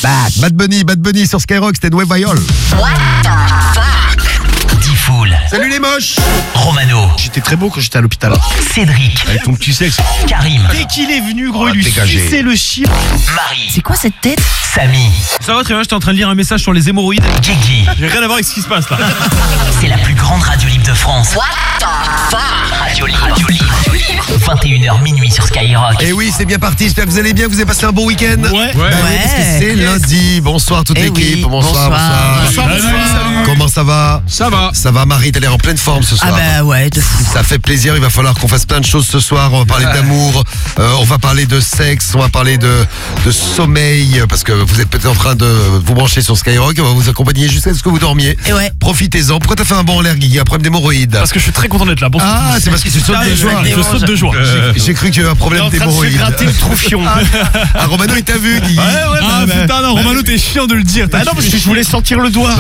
Bad Bunny sur Skyrock, c'était Nueva York. What the fuck? Diffoul. Salut les moches. Romano. J'étais très beau quand j'étais à l'hôpital. Cédric. Avec ton petit sexe. Karim. Dès qu'il est venu, gros, il lui dégagé. suçait le chien. Marie. C'est quoi cette tête? Samy. Ça va très bien, j'étais en train de lire un message sur les hémorroïdes. Guigui. J'ai rien à voir avec ce qui se passe là. C'est la plus grande radio libre de France. What the fuck? Radio libre. 21h minuit sur Skyrock. Et oui, c'est bien parti, j'espère que vous allez bien, vous avez passé un bon week-end. Ouais. Bah oui, parce que c'est lundi. Bonsoir toute Eh l'équipe. oui, Bonsoir. Salut. Comment ça va? Ça va. Ça va, Marie, t'as l'air en pleine forme ce Ah soir. bah ouais, de fou. Ça fait plaisir, il va falloir qu'on fasse plein de choses ce soir. On va parler d'amour, on va parler de sexe, on va parler de sommeil, parce que vous êtes peut-être en train de vous brancher sur Skyrock, on va vous accompagner jusqu'à ce que vous dormiez. Et ouais. Profitez-en. Pourquoi t'as fait un bon en l'air, Guigui? Un problème d'hémorroïdes? Parce que je suis très content d'être là. Bonsoir. Ah, c'est parce que tu sautes de joie. Je saute de joie. J'ai cru qu'il y avait un problème d'hémorroïdes. gratter le troufion. Ah, Romano, il t'a vu, Guigui? Ah putain, non, Romano, t'es chiant de le dire. Ah non, parce que je voulais sentir le doigt.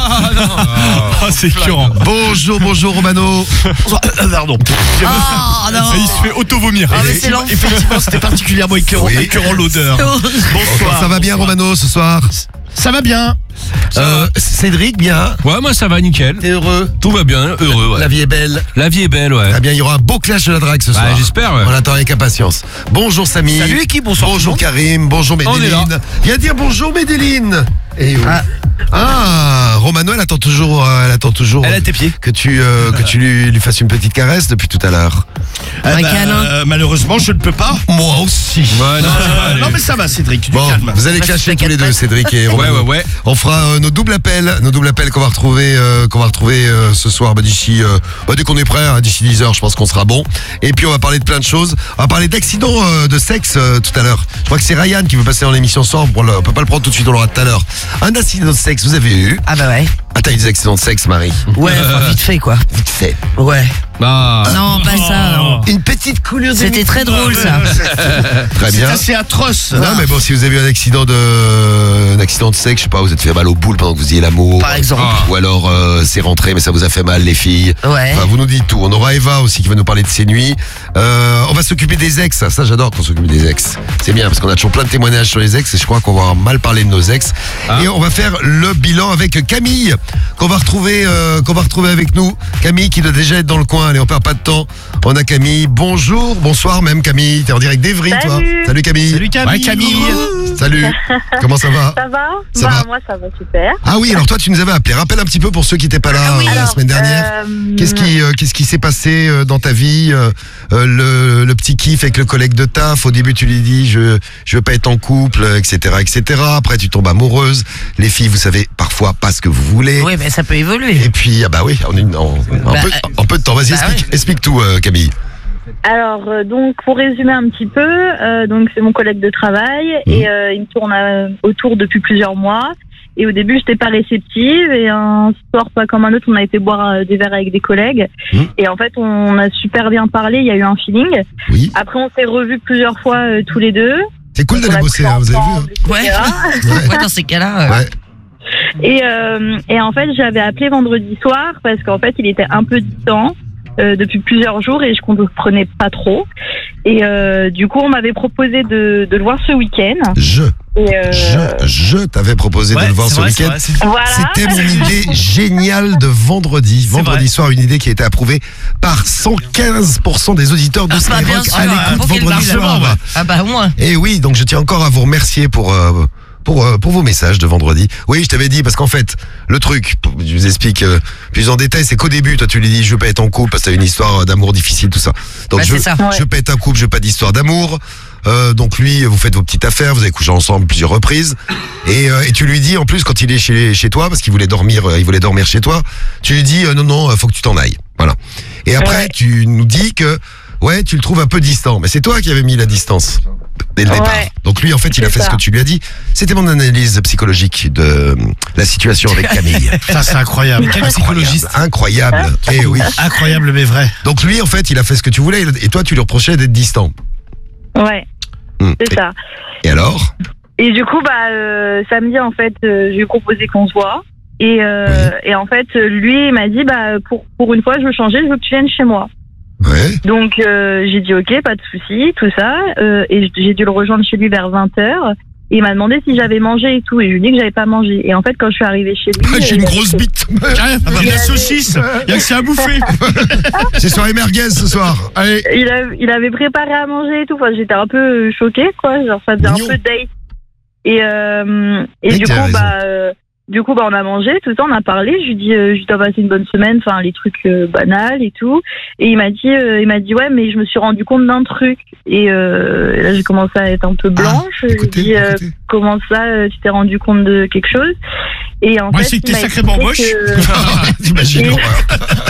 Ah, c'est écœurant. Bonjour, Romano. Pardon. Oh non. Il se fait auto-vomir. Ah, mais c'est l'enfer. Effectivement, c'était particulièrement écœurant, Oui. écœurant l'odeur. Bonsoir. Ça va bien, Romano, ce soir? Ça va bien. Cédric, bien? Ouais, moi ça va nickel. T'es heureux? Tout va bien, heureux, ouais. La vie est belle. La vie est belle, ouais. Très bien, il y aura un beau clash de la drague ce soir. j'espère, ouais. On attend avec impatience. Bonjour Samy. Salut l'équipe, bonsoir. Bonjour Karim, bonjour On est là. Médéline. Viens dire bonjour Médéline. Et oui. Romano, elle attend toujours. Elle a tes pieds. que tu lui fasses une petite caresse depuis tout à l'heure. Un câlin. Malheureusement, je ne peux pas. Moi aussi. Ouais, non, ça va aller. Non, mais ça va, Cédric, du Bon, calme. vous allez clasher tous les deux, Cédric et Romano. Ouais. On fera nos doubles appels qu'on va retrouver ce soir d'ici dès qu'on est prêt, hein, d'ici 10h, je pense qu'on sera bon. Et puis on va parler de plein de choses. On va parler d'accidents de sexe tout à l'heure. Je crois que c'est Ryan qui veut passer dans l'émission ce soir. On peut pas le prendre tout de suite, on l'aura tout à l'heure. Un accident de sexe, vous avez eu? Ah bah ouais. Ah, t'as eu des accidents de sexe, Marie? Ouais, enfin, vite fait quoi. Vite fait. Ouais. Bah. Non, pas ça. Non. Une petite coulure de C'était très drôle ça. Très C'est bien. assez atroce. Non mais bon, si vous avez eu un accident de sexe, je sais pas, vous êtes fait mal au boule pendant que vous faisiez l'amour. Par exemple. Ou alors c'est rentré mais ça vous a fait mal les filles. Ouais. Enfin, vous nous dites tout. On aura Eva aussi qui va nous parler de ses nuits. On va s'occuper des ex. Ça j'adore qu'on s'occupe des ex. C'est bien parce qu'on a toujours plein de témoignages sur les ex et je crois qu'on va mal parler de nos ex. Et on va faire le bilan avec Camille qu'on va retrouver avec nous. Camille qui doit déjà être dans le coin. Allez, on perd pas de temps. On a Camille. Bonsoir même Camille. T'es en direct d'Evry, toi. Salut Camille. Salut Camille. Ouais, Camille. Salut. Comment ça va? Ça va? Ça va. Moi, ça va super. Ah oui, alors toi tu nous avais appelé. Rappelle un petit peu pour ceux qui n'étaient pas là la Alors, semaine dernière. Qu'est-ce qui s'est passé dans ta vie? Le petit kiff avec le collègue de taf. Au début tu lui dis je veux pas être en couple, etc. Après tu tombes amoureuse. Les filles, vous savez parfois pas ce que vous voulez. Oui, mais ça peut évoluer. Et puis ah bah oui, en peu de temps. Vas-y, explique tout Camille. Alors, donc, pour résumer un petit peu, donc c'est mon collègue de travail et il me tourne autour depuis plusieurs mois. Et au début, j'étais pas réceptive et un soir, pas comme un autre, on a été boire des verres avec des collègues. Et en fait, on a super bien parlé, il y a eu un feeling. Oui. Après, on s'est revus plusieurs fois tous les deux. C'est cool d'aller bosser, hein, vous avez vu. Ouais. Ouais, dans ces cas-là. Ouais. Et en fait, j'avais appelé vendredi soir parce qu'en fait, il était un peu distant depuis plusieurs jours et je comprenais pas trop. Et du coup, on m'avait proposé de le voir ce week-end. Je t'avais proposé de le voir ce week-end. Voilà. C'était mon idée géniale de vendredi. Vendredi soir, une idée qui a été approuvée par 115% des auditeurs de Bien Skyrock sûr, à l'écoute vendredi soir. Ah bah au moins. Et oui, donc je tiens encore à vous remercier pour vos messages de vendredi. Oui, je t'avais dit, parce qu'en fait, le truc, je vous explique plus en détail, c'est qu'au début, toi tu lui dis je veux pas être en couple parce que t'as une histoire d'amour difficile, tout ça. Donc Bah, je c'est veux pas être en couple, je veux pas d'histoire d'amour. Donc lui, vous faites vos petites affaires, vous avez couché ensemble plusieurs reprises, et tu lui dis en plus quand il est chez toi, parce qu'il voulait dormir chez toi, tu lui dis non, faut que tu t'en ailles, voilà. Et après tu nous dis que ouais, tu le trouves un peu distant, mais c'est toi qui avais mis la distance dès le départ. Donc lui en fait il a fait ce que tu lui as dit. C'était mon analyse psychologique de la situation avec Camille. Ça c'est incroyable. Quel psychologiste. Incroyable. Eh oui. Incroyable mais vrai. Donc lui en fait il a fait ce que tu voulais et toi tu lui reprochais d'être distant. Ouais. C'est ça. Et alors? Et du coup, samedi, en fait, je lui ai proposé qu'on se voit. Et en fait, lui, il m'a dit, pour une fois, je veux changer, je veux que tu viennes chez moi. Ouais. Donc, j'ai dit, ok, pas de souci, tout ça. Et j'ai dû le rejoindre chez lui vers 20h. Et il m'a demandé si j'avais mangé et tout. Et je lui ai dit que j'avais pas mangé. Et en fait, quand je suis arrivée chez lui. J'ai une grosse bite. Ah bah, la saucisse, il y a que ça à bouffer. C'est soirée merguez ce soir. Allez. Il avait préparé à manger et tout. Enfin, j'étais un peu choquée, quoi. Genre, ça faisait Mignon. un peu date. Et Mais du t'as coup, raison. on a mangé, tout ça, on a parlé. Je lui dis, je dois passer une bonne semaine, enfin, les trucs banals et tout. Et il m'a dit, ouais, mais je me suis rendu compte d'un truc. Et là, j'ai commencé à être un peu blanche. Je lui ai dit, comment ça, tu t'es rendu compte de quelque chose? Et en Moi, fait, c'est que il t'es m'a sacrément moche. expliqué T'imagines Et- l'horreur.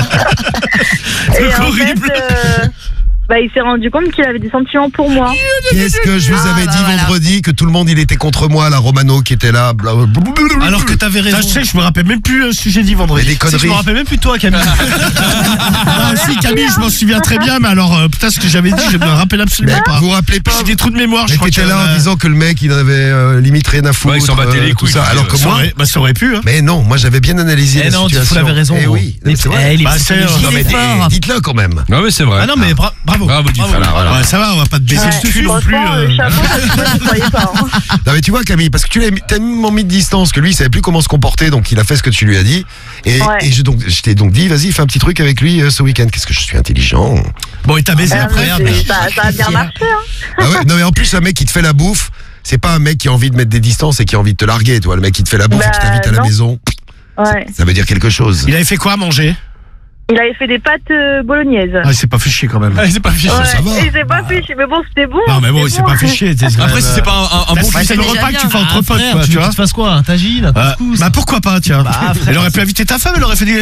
Et en horrible. fait, il s'est rendu compte qu'il avait des sentiments pour moi. Qu'est-ce que je vous avais dit voilà. vendredi que tout le monde il était contre moi, la Romano qui était là. Alors que t'avais raison. Je sais, je me rappelle même plus ce que j'ai dit vendredi. Mais des conneries. Je me rappelle même plus de toi, Camille. Ah, si, Camille, je m'en souviens très bien, mais alors, putain, ce que j'avais dit, je me rappelle absolument Mais pas. vous vous rappelez pas J'ai des trous de mémoire, je Mais crois t'étais que là en disant que le mec il en avait limite rien à foutre. Ouais, il s'en battait les tout couilles, ça. lui, Alors que ça moi. aurait, ça aurait pu, hein. Mais non, moi j'avais bien analysé la non, situation. tu avais raison. Eh gros. oui, non, c'est vrai. Il est Bah, psychologique, c'est- Non, mais il est fort. dites-le quand même. Ah oui, c'est vrai. Ah non, mais bravo. Bravo, Diff. Voilà. Ouais, ça va, on va pas te baisser le dessus non plus. Franchement, chapeau, parce que je ne croyais pas. Hein. Non mais tu vois Camille, parce que tu l'as tellement mis de distance que lui il savait plus comment se comporter, donc il a fait ce que tu lui as dit. Et, Ouais. et je t'ai donc dit, vas-y, fais un petit truc avec lui ce week-end. Qu'est-ce que je suis intelligent. Bon, et t'as baisé Ah, après, mais hein, ça a bien marché. Hein. Ah ouais, non mais en plus un mec qui te fait la bouffe, c'est pas un mec qui a envie de mettre des distances et qui a envie de te larguer, toi. Le mec qui te fait la bouffe et qui t'invite à la non. maison, Ouais. ça veut dire quelque chose. Il avait fait quoi à manger? Il avait fait des pâtes bolognaises. Ah, il s'est pas fait chier quand même. c'est pas fichu. Ouais, ça va. et il s'est pas fait chier, mais bon, c'était bon. Non, mais bon, il c'était s'est pas fait chier. Après, si c'est pas un bon c'est le déjà repas que bien. tu fais entre potes, Frère, quoi, tu tu veux vois. qu'il te fasse quoi? Un tagine, un couscous? Bah pourquoi pas, tiens. Bah, frère, Elle aurait pu inviter ta femme, elle aurait fait des...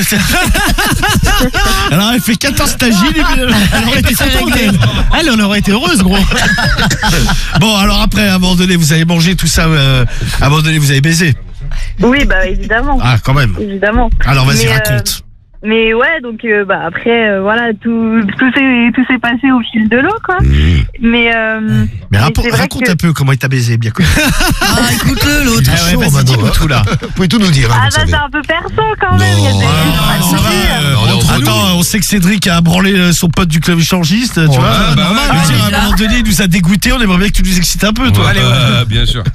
Elle aurait fait 14 tagines et puis elle aurait été contente. Elle aurait été heureuse, gros. Bon, alors après, à un moment donné, vous avez mangé tout ça, à un moment donné, vous avez baisé. Oui, bah évidemment. Ah, quand même. Évidemment. Alors vas-y, Mais, raconte. Mais ouais, donc après, voilà, tout s'est passé au fil de l'eau, quoi. Mais Mais c'est vrai raconte que- un peu comment il t'a baisé, bien connu. Ah, écoute-le, l'autre. Il est Ah ouais, chaud, vas-y, Mano, dis-nous hein. tout, là. Vous pouvez tout nous dire, hein, ah vous bah savez. c'est un peu perso quand même. Non. Il y a des... Ah, Ah, Ça va, si. on est entre attends, on sait que Cédric a branlé son pote du club échangiste, tu Ouais, vois. bah Normal. ouais, Je veux dire, ouais. à un moment donné, il nous a dégoûté, on aimerait bien que tu nous excites un peu, toi. Allez, ouais. Bien sûr.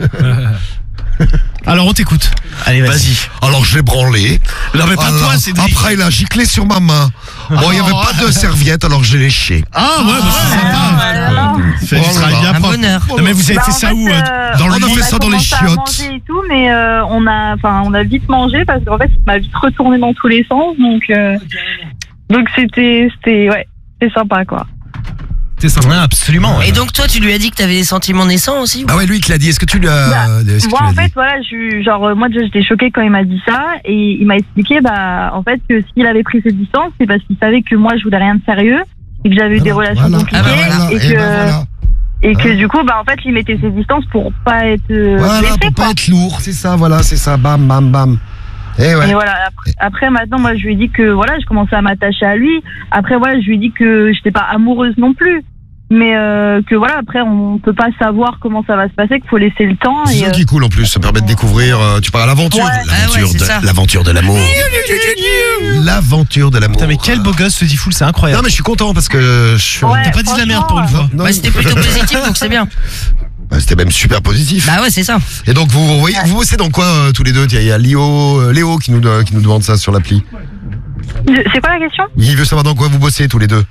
Alors on t'écoute. Allez, Vas-y. Alors je l'ai branlé. Non mais pas Alors, toi, Cédric. après il a giclé sur ma main. Bon, il n'y avait pas de serviette, alors je l'ai léché. Ah ouais, bah c'est sympa. alors. Fait du Oh là travail là. bien Un propre. bonheur. Non mais vous avez Bah, fait en ça fait, où Dans le on a lit fait ça dans les commencé à chiottes. manger et tout, mais on a vite mangé parce qu'en fait, il m'a vite retourné dans tous les sens, donc c'était sympa, quoi. c'est ça. Ouais, absolument. ouais. Et donc, toi, tu lui as dit que t'avais des sentiments naissants aussi? Ah ouais, lui qui l'a dit. Est-ce que tu lui as. est-ce que Moi, tu en l'as fait, dit voilà, moi déjà j'étais choquée quand il m'a dit ça, et il m'a expliqué, en fait, que s'il avait pris ses distances, c'est parce qu'il savait que moi je voulais rien de sérieux et que j'avais eu des relations Voilà, compliquées voilà, et et que ben et que Hein du coup, en fait, il mettait ses distances pour pas être voilà, blessé, pour quoi. pas être lourd, c'est ça, voilà, c'est ça, bam, bam, bam. Et ouais. Et voilà. Après, maintenant, moi, je lui ai dit que voilà, je commençais à m'attacher à lui. Après, voilà, je lui ai dit que j'étais pas amoureuse non plus, mais que voilà, après, on peut pas savoir comment ça va se passer, qu'il faut laisser le temps. C'est Et ça qui est cool en plus, ça permet de découvrir. Tu parles à l'aventure, Ouais. l'aventure, Ah ouais, c'est ça. l'aventure de l'amour. L'aventure de l'amour. Putain, mais quel beau gosse ce Diffoul, c'est Non incroyable. mais je suis content parce que je suis. Ouais, T'as pas dit de la merde pour une fois. Non, Bah, c'était plutôt positif, donc c'est bien. c'était même super positif. Bah ouais, c'est ça. Et donc vous bossez dans quoi tous les deux? Il y a Léo qui nous demande ça sur l'appli. C'est quoi la question? Il veut savoir dans quoi vous bossez tous les deux.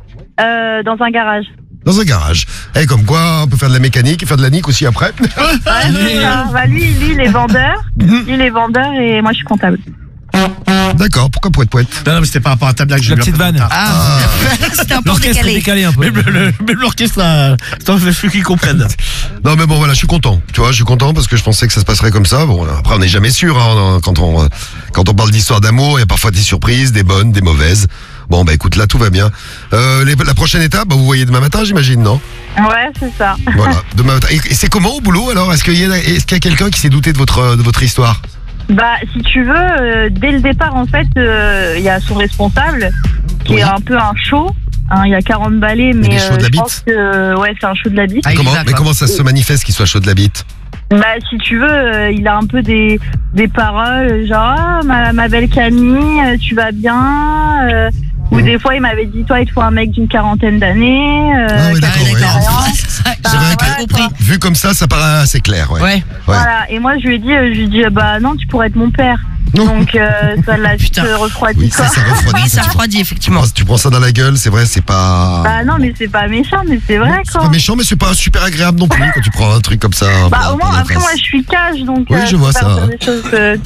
Dans un garage. Dans un garage. Et comme quoi, on peut faire de la mécanique et faire de la nique aussi après. Ouais, c'est ça. Bah, lui, il est vendeur. Il est vendeur et moi, je suis comptable. D'accord, pourquoi poète? Non, mais c'était par rapport à ta blague. j'ai La eu un petite peu vanne. tard. Ah, c'était un peu L'orchestre est décalé. décalé un peu. Même l'orchestre, t'en fais plus qu'ils comprennent. Non mais bon voilà, je suis content. Tu vois, je suis content parce que je pensais que ça se passerait comme ça. Bon, après on n'est jamais sûr hein, quand on parle d'histoire d'amour, il y a parfois des surprises, des bonnes, des mauvaises. Bon bah écoute, là tout va bien. La prochaine étape, vous voyez demain matin, j'imagine, non? Ouais, c'est ça. Voilà, demain matin. Et c'est comment au boulot alors? Est-ce qu'il y a quelqu'un qui s'est douté de votre histoire? Bah, si tu veux, dès le départ, en fait, il y a son responsable qui Oui. est un peu un show. Hein, il y a 40 balais, mais des chauds de la je bite. pense que ouais, c'est un show de la bite. Ah, Comment, exact, mais quoi. comment ça se manifeste qu'il soit chaud de la bite? Bah, si tu veux, il a un peu des paroles genre ah, ma belle Camille, tu vas bien. Ou des fois, il m'avait dit toi, il te faut un mec d'une quarantaine d'années. Ah ouais, d'accord, qui a ouais. expérience. C'est c'est vrai t'as que compris. vu comme ça paraît assez clair, ouais. Ouais. Voilà, et moi je lui ai dit bah non, tu pourrais être mon père. Non. Donc ça l'a Putain. juste refroidi Oui, quoi. ça refroidit. Oui, ça refroidit, effectivement. Tu prends ça dans la gueule, c'est vrai, c'est pas. Bah non, mais c'est pas méchant, mais c'est vrai C'est quoi. pas méchant, mais c'est pas super agréable non plus quand tu prends un truc comme ça. Bah pour au moins, la après face. moi je suis cage, donc Oui, je vois peux ça, faire hein. des choses